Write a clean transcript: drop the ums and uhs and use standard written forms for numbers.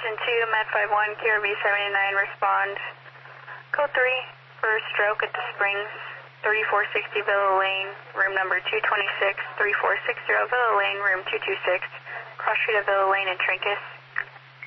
2, Med 51, QRV 79, respond. Code 3 for stroke at the Springs, 3460 Villa Lane, room number 226, 3460 Villa Lane, room 226, cross street of Villa Lane and Trinkus.